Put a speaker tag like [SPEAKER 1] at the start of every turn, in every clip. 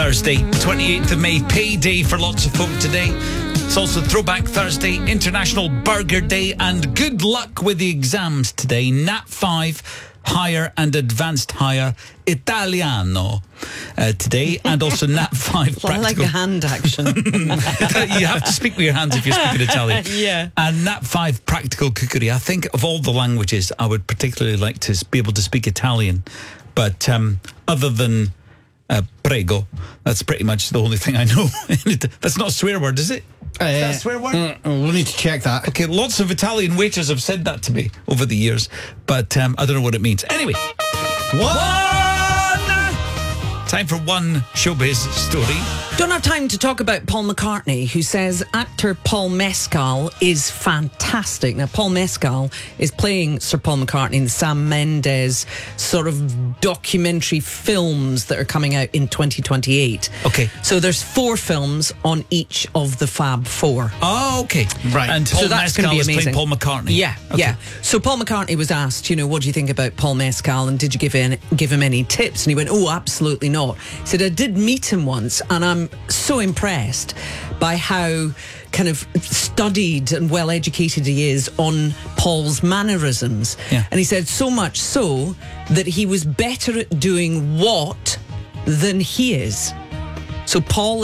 [SPEAKER 1] Thursday, 28th of May, payday for lots of folk today. It's also Throwback Thursday, International Burger Day, and good luck with the exams today. Nat 5, Higher and Advanced Higher Italiano today, and also Nat 5
[SPEAKER 2] Well, I like the hand action.
[SPEAKER 1] You have to speak with your hands if you're speaking Italian.
[SPEAKER 2] Yeah.
[SPEAKER 1] And Nat 5 Practical Cookery. I think of all the languages, I would particularly like to be able to speak Italian. But other than prego, that's pretty much the only thing I know. That's not a swear word, is it? Is that a swear word?
[SPEAKER 3] We'll need to check that.
[SPEAKER 1] Okay, lots of Italian waiters have said that to me over the years, but I don't know what it means. Anyway, time for one showbiz story.
[SPEAKER 2] Don't have time to talk about Paul McCartney, who says actor Paul Mescal is fantastic. Now, Paul Mescal is playing Sir Paul McCartney in the Sam Mendes sort of documentary films that are coming out in 2028.
[SPEAKER 1] Okay.
[SPEAKER 2] So there's 4 films on each of the Fab Four.
[SPEAKER 1] Oh, okay.
[SPEAKER 3] Right.
[SPEAKER 1] And Paul
[SPEAKER 2] So that's
[SPEAKER 1] Mescal
[SPEAKER 2] gonna be
[SPEAKER 1] is playing
[SPEAKER 2] amazing.
[SPEAKER 1] Paul McCartney.
[SPEAKER 2] Yeah,
[SPEAKER 1] Okay.
[SPEAKER 2] yeah. So Paul McCartney was asked, what do you think about Paul Mescal, and did you give him any tips? And he went, oh, absolutely not. He said, I did meet him once, and I'm so impressed by how kind of studied and well educated he is on Paul's mannerisms.
[SPEAKER 1] Yeah.
[SPEAKER 2] And he said so much so that he was better at doing what than he is. So Paul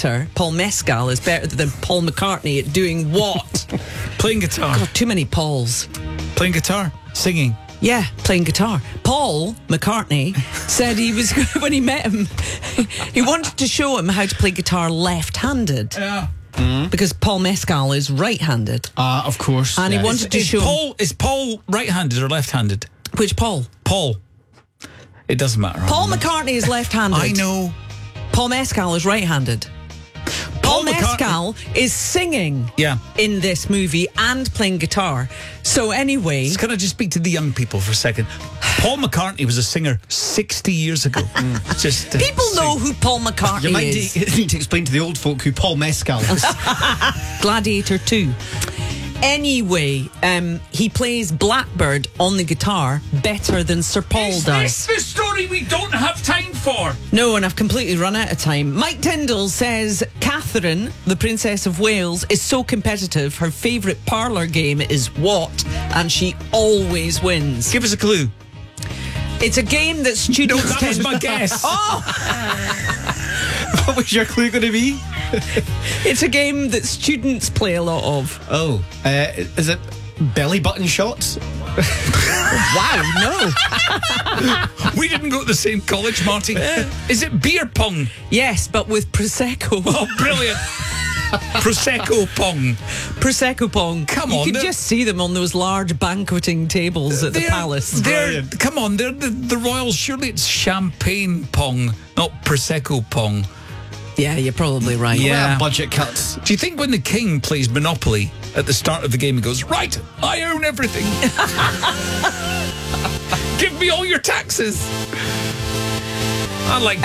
[SPEAKER 2] Mescal is better than Paul McCartney at doing what?
[SPEAKER 1] Playing guitar.
[SPEAKER 2] God, too many Pauls.
[SPEAKER 1] Playing guitar. Singing.
[SPEAKER 2] Yeah, playing guitar. Paul McCartney said he was, when he met him, he wanted to show him how to play guitar left-handed.
[SPEAKER 1] Yeah.
[SPEAKER 2] Because Paul Mescal is right-handed.
[SPEAKER 3] Of course.
[SPEAKER 2] And he wanted to show him...
[SPEAKER 1] Is Paul right-handed or left-handed?
[SPEAKER 2] Which Paul?
[SPEAKER 1] Paul. It doesn't matter.
[SPEAKER 2] Paul McCartney is left-handed.
[SPEAKER 1] I know.
[SPEAKER 2] Paul Mescal is right-handed. Paul Mescal is singing in this movie and playing guitar. So anyway...
[SPEAKER 1] Can I just speak to the young people for a second? Paul McCartney was a singer 60 years ago. Just
[SPEAKER 2] people know who Paul McCartney
[SPEAKER 3] You might
[SPEAKER 2] is.
[SPEAKER 3] need to explain to the old folk who Paul Mescal is.
[SPEAKER 2] Gladiator 2. Anyway, he plays Blackbird on the guitar better than Sir Paul
[SPEAKER 1] Is
[SPEAKER 2] does.
[SPEAKER 1] this the story we don't have time for?
[SPEAKER 2] No, and I've completely run out of time. Mike Tyndall says Catherine, the Princess of Wales, is so competitive. Her favourite parlour game is what? And she always wins.
[SPEAKER 1] Give us a clue.
[SPEAKER 2] It's a game that students
[SPEAKER 1] No, that was my guess.
[SPEAKER 3] What was your clue going to be?
[SPEAKER 2] It's a game that students play a lot of.
[SPEAKER 3] Oh, is it belly button shots?
[SPEAKER 2] Wow, no.
[SPEAKER 1] We didn't go to the same college, Marty. Is it beer pong?
[SPEAKER 2] Yes, but with Prosecco.
[SPEAKER 1] Oh, brilliant. Prosecco pong.
[SPEAKER 2] Prosecco pong.
[SPEAKER 1] Come on,
[SPEAKER 2] You could
[SPEAKER 1] they're-
[SPEAKER 2] just see them on those large banqueting tables at the palace.
[SPEAKER 1] Come on, they're the royals. Surely it's champagne pong, not Prosecco pong.
[SPEAKER 2] Yeah, you're probably right.
[SPEAKER 1] Yeah.
[SPEAKER 3] Budget cuts.
[SPEAKER 1] Do you think when the king plays Monopoly at the start of the game, he goes, right, I own everything. Give me all your taxes. I like